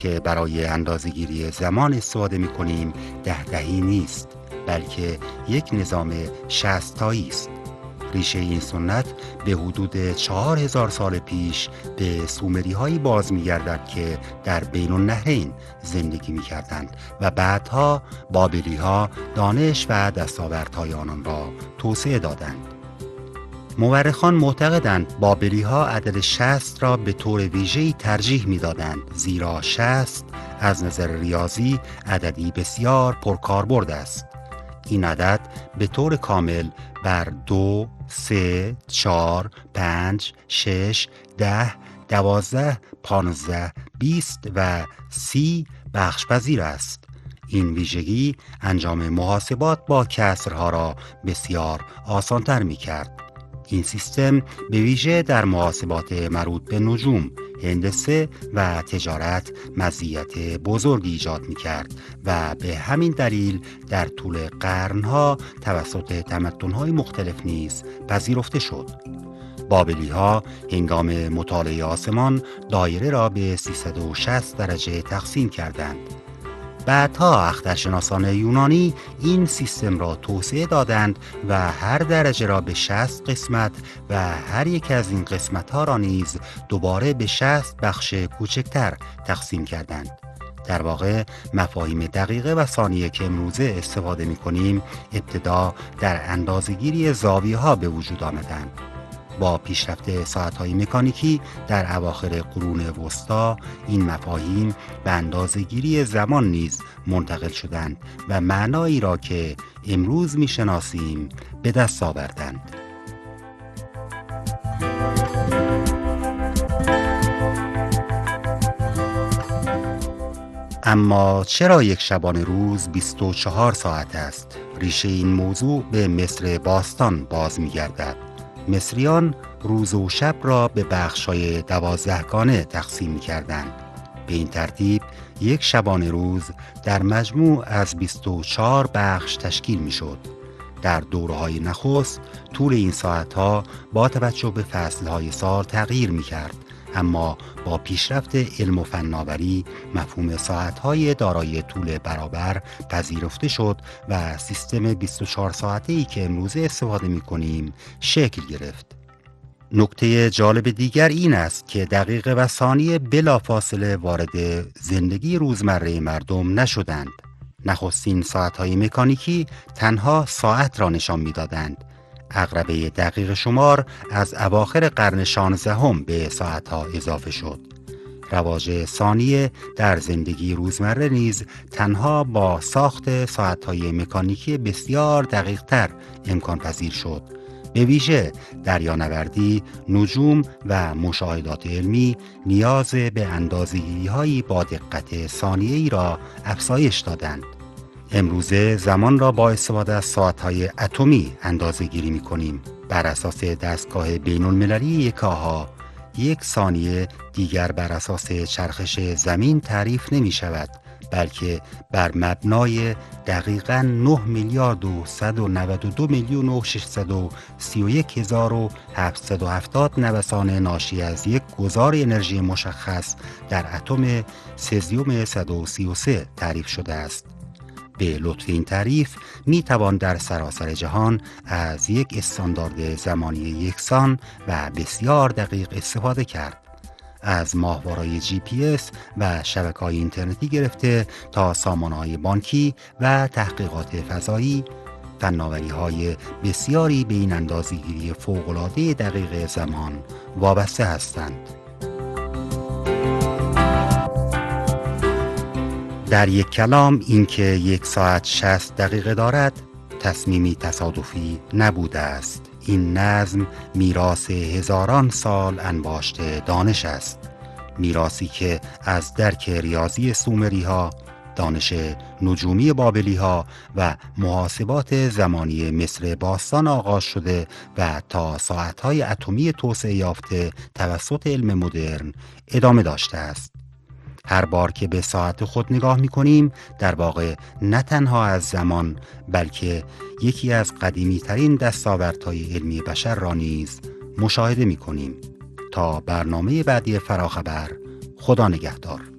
که برای اندازه‌گیری زمان استفاده می‌کنیم دهدهی نیست، بلکه یک نظام 60 تایی است. ریشه این سنت به حدود 4000 سال پیش به سومری‌هایی باز می‌گردد که در بین النهرین زندگی می‌کردند و بعدها بابلی‌ها دانش و دستاوردهای آنان را توسعه دادند. مورخان معتقدند بابلی‌ها عدد 60 را به طور ویژه‌ای ترجیح می‌دادند، زیرا 60 از نظر ریاضی عددی بسیار پرکاربرد است. این عدد به طور کامل بر 2، 3، 4، 5، 6، 10، 12، 15، 20 و 30 بخش پذیر است. این ویژگی انجام محاسبات با کسرها را بسیار آسان‌تر می‌کرد. این سیستم به ویژه در محاسبات مربوط به نجوم، هندسه و تجارت مزیت بزرگی ایجاد می‌کرد و به همین دلیل در طول قرن‌ها توسط تمدن‌های مختلف نیز پذیرفته شد. بابلی‌ها هنگام مطالعه آسمان دایره را به 360 درجه تقسیم کردند. بعدها اخترشناسان یونانی این سیستم را توسعه دادند و هر درجه را به 60 قسمت و هر یک از این قسمت‌ها را نیز دوباره به 60 بخش کوچکتر تقسیم کردند. در واقع مفاهیم دقیقه و ثانیه که امروزه استفاده می‌کنیم ابتدا در اندازه‌گیری زاویه‌ها به وجود آمدند. با پیشرفت ساعت‌های مکانیکی در اواخر قرون وسطا این مفاهیم به اندازه‌گیری زمان نیز منتقل شدند و معنایی را که امروز می‌شناسیم به دست آوردند. اما چرا یک شبانه روز 24 ساعت است؟ ریشه این موضوع به مصر باستان باز می‌گردد. مصریان روز و شب را به بخش‌های 12 گانه تقسیم می‌کردند. به این ترتیب یک شبانه روز در مجموع از 24 بخش تشکیل می‌شد. در دوره‌های نخست طول این ساعت‌ها با توجه به فصل‌های سال تغییر می‌کرد، اما با پیشرفت علم و فناوری مفهوم ساعت‌های دارای طول برابر پذیرفته شد و سیستم 24 ساعته‌ای که امروزه استفاده می‌کنیم شکل گرفت. نکته جالب دیگر این است که دقیقه و ثانیه بلافاصله وارد زندگی روزمره مردم نشدند. نخستین ساعت‌های مکانیکی تنها ساعت را نشان می‌دادند. عقربه دقیق شمار از اواخر قرن 16 به ساعت‌ها اضافه شد. رواج ثانیه در زندگی روزمره نیز تنها با ساخت ساعت‌های مکانیکی بسیار دقیق‌تر امکان پذیر شد. به ویژه دریانوردی، نجوم و مشاهدات علمی نیاز به اندازه‌گیری‌هایی با دقت ثانیه‌ای را افزایش دادند. امروزه زمان را با استفاده از ساعت‌های اتمی اندازه‌گیری می‌کنیم. بر اساس دستگاه بین‌المللی یکاها، یک ثانیه دیگر بر اساس چرخش زمین تعریف نمی‌شود، بلکه بر مبنای دقیقاً 9 میلیارد و 192 میلیون و 631 هزار و 770 نوسان ناشی از یک گذار انرژی مشخص در اتم سزیم 133 تعریف شده است. به لطف این تعریف می توان در سراسر جهان از یک استاندارد زمانی یکسان و بسیار دقیق استفاده کرد. از ماهواره‌های GPS و شبکه‌های اینترنتی گرفته تا سامانه‌های بانکی و تحقیقات فضایی، فناوری‌های بسیاری به این اندازه‌گیری فوق‌العاده دقیق زمان وابسته هستند. در یک کلام اینکه یک ساعت 60 دقیقه دارد تصمیمی تصادفی نبوده است. این نظم میراث هزاران سال انباشته دانش است. میراثی که از درک ریاضی سومری‌ها، دانش نجومی بابلی‌ها و محاسبات زمانی مصر باستان آغاز شده و تا ساعت‌های اتمی توسعه یافته توسط علم مدرن ادامه داشته است. هر بار که به ساعت خود نگاه می‌کنیم در واقع نه تنها از زمان بلکه یکی از قدیمی ترین دستاوردهای علمی بشر را نیز مشاهده می‌کنیم. تا برنامه بعدی فراخبر، خدا نگهدار.